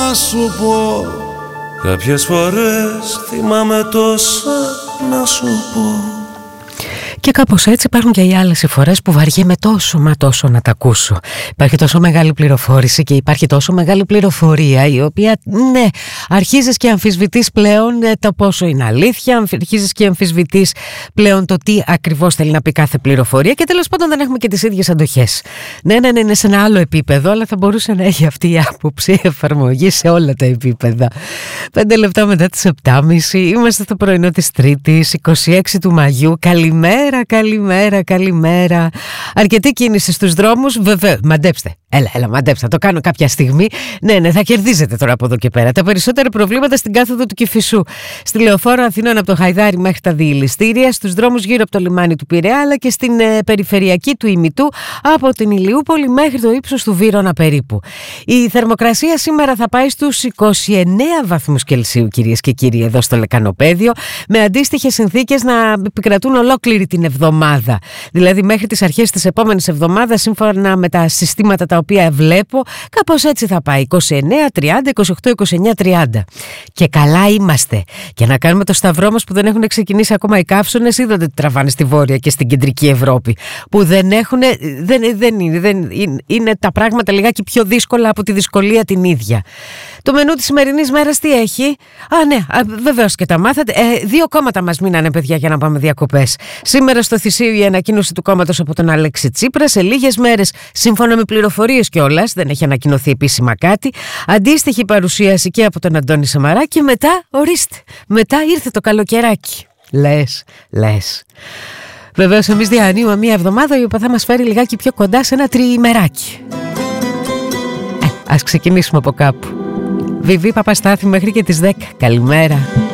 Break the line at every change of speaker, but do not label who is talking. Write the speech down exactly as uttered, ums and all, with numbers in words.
να σου πω. Κάποιες φορές θυμάμαι τόσα να σου πω.
Και κάπως έτσι υπάρχουν και οι άλλες οι φορές που βαριέμαι τόσο μα τόσο να τα ακούσω. Υπάρχει τόσο μεγάλη πληροφόρηση και υπάρχει τόσο μεγάλη πληροφορία, η οποία, ναι, αρχίζεις και αμφισβητείς πλέον ε, το πόσο είναι αλήθεια, αρχίζεις και αμφισβητείς πλέον το τι ακριβώς θέλει να πει κάθε πληροφορία και τέλος πάντων δεν έχουμε και τις ίδιες αντοχές. Ναι, ναι, ναι, είναι σε ένα άλλο επίπεδο, αλλά θα μπορούσε να έχει αυτή η άποψη εφαρμογή σε όλα τα επίπεδα. Πέντε λεπτά μετά τις επτά και μισή, είμαστε στο πρωινό της Τρίτης, εικοστή έκτη του Μαγιού. Καλημέρα. Καλημέρα, καλημέρα. Αρκετή κίνηση στους δρόμους, βεβαίως. Μαντέψτε. Έλα, έλα, μαντέψτε. Θα το κάνω κάποια στιγμή. Ναι, ναι, θα κερδίζετε τώρα από εδώ και πέρα. Τα περισσότερα προβλήματα στην κάθοδο του Κηφισού. Στη Λεωφόρο Αθηνών από το Χαϊδάρι μέχρι τα Διηλιστήρια, στους δρόμους γύρω από το λιμάνι του Πειραιά, αλλά και στην ε, περιφερειακή του Ημιτού από την Ηλιούπολη μέχρι το ύψος του Βύρωνα περίπου. Η θερμοκρασία σήμερα θα πάει στους είκοσι εννέα βαθμούς Κελσίου, κυρίες και κύριοι, εδώ στο Λεκανοπαίδιο, με αντίστοιχες συνθήκες να επικρατούν ολόκληρη την εβδομάδα. Δηλαδή μέχρι τις αρχές της επόμενης εβδομάδας, σύμφωνα με τα συστήματα τα οποία βλέπω, κάπως έτσι θα πάει. είκοσι εννέα, τριάντα, είκοσι οκτώ, είκοσι εννέα, τριάντα. Και καλά είμαστε. Και να κάνουμε το σταυρό μας που δεν έχουν ξεκινήσει ακόμα οι καύσωνες, είδατε τι τραβάνε στη Βόρεια και στην Κεντρική Ευρώπη. Που δεν έχουν. Δεν, δεν είναι, δεν, είναι τα πράγματα λιγάκι πιο δύσκολα από τη δυσκολία την ίδια. Το μενού της σημερινής μέρας τι έχει? Α, ναι, βεβαίως και τα μάθατε. Ε, δύο κόμματα μας μείνανε, παιδιά, για να πάμε διακοπές. Σήμερα στο Θησίο η ανακοίνωση του κόμματος από τον Αλέξη Τσίπρα. Σε λίγες μέρες, σύμφωνα με πληροφορίες κιόλας, δεν έχει ανακοινωθεί επίσημα κάτι. Αντίστοιχη παρουσίαση και από τον Αντώνη Σαμαρά. Και μετά, ορίστε, μετά ήρθε το καλοκαιράκι. Λες, λες. Βεβαίως, εμείς διανύουμε μια εβδομάδα η οποία θα μας φέρει λιγάκι πιο κοντά σε ένα τριημεράκι. Ε, ας ξεκινήσουμε από κάπου. Βιβί Παπαστάθη μέχρι και τις δέκα. Καλημέρα.